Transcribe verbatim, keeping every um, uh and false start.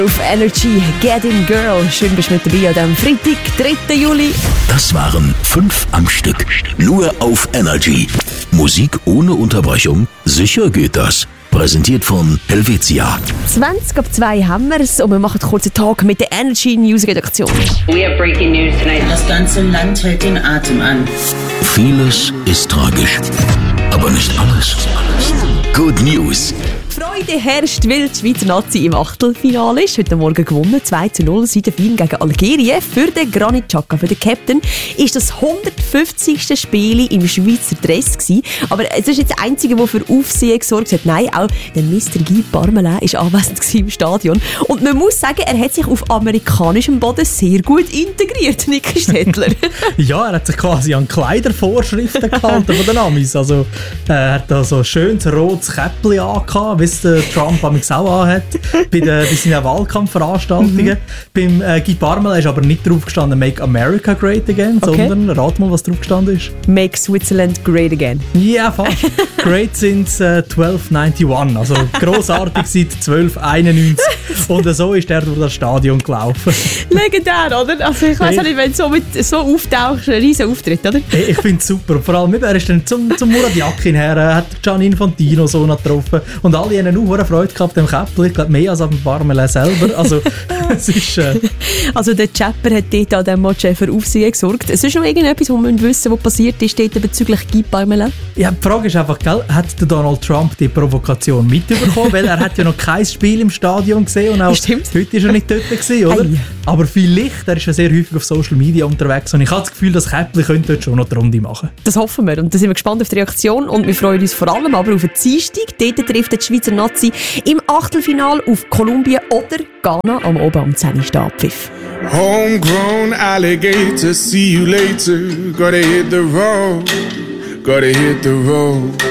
Auf Energy, Get In Girl. Schön bist du mit dabei an diesem Freitag, dritten Juli. Das waren fünf am Stück. Nur auf Energy. Musik ohne Unterbrechung? Sicher geht das. Präsentiert von Helvetia. zwanzig ab zwei haben wir es und wir machen einen kurzen Tag mit der Energy News Redaktion. We have breaking news tonight. Das ganze Land hält den Atem an. Vieles ist tragisch, aber nicht alles. Good News. Freude herrscht, weil die Schweizer Nazi im Achtelfinale ist. Heute Morgen gewonnen, zwei zu null, Südenfin gegen Algerien. Für den Granit Xhaka, für den Captain, ist das hundertfünfzigste Spiel im Schweizer Dress gewesen. Aber es ist jetzt das Einzige, das für Aufsehen gesorgt hat. Nein, auch der Mister Guy Parmelin war anwesend im Stadion. Und man muss sagen, er hat sich auf amerikanischem Boden sehr gut integriert, Niki Stettler. Ja, er hat sich quasi an Kleidervorschriften gehalten von den Amis. Also, er hat da so ein schönes rotes Käppchen angehabt, wie es der Trump auch anhat, bei, den, bei seinen Wahlkampfveranstaltungen. Mhm. Beim äh, Guy Parmelin ist aber nicht drauf gestanden «Make America Great Again», okay, sondern rat mal, was drauf gestanden ist. «Make Switzerland Great Again». Ja, yeah, fast. «Great since uh, zwölf einundneunzig», also grossartig seit zwölf einundneunzig. Und so ist er durch das Stadion gelaufen. Legendär, oder? Also ich weiss auch nicht, wenn du so, mit, so auftauchst, ein riesen Auftritt, oder? Hey, ich finde es super. Vor allem, er ist dann zum, zum Murat Yakin her, er hat Gianni Infantino so noch getroffen und alle haben auch eine Freude gehabt am Käppchen. Ich glaube, mehr als am Parmelin selber. Also, es ist, äh also der Chapper hat dort an diesem Match für Aufsehen gesorgt. Es ist noch irgendetwas, wo wir wissen, was passiert ist dort bezüglich Guy Parmelin? Ja, die Frage ist einfach, gell, hat der Donald Trump die Provokation mitbekommen? Weil er hat ja noch kein Spiel im Stadion gesehen und auch Stimmt. heute ist er nicht dort gewesen, oder? Ei. Aber vielleicht, er ist ja sehr häufig auf Social Media unterwegs und ich habe das Gefühl, das Käppchen könnte dort schon noch die Runde machen. Das hoffen wir und da sind wir gespannt auf die Reaktion und wir freuen uns vor allem aber auf den Dienstag. Dort trifft die Schweizer Nazi im Achtelfinale auf Kolumbien oder Ghana am Oben am zehn Uhr Abpfiff. Homegrown alligator, see you later. Gotta hit the road, gotta hit the road.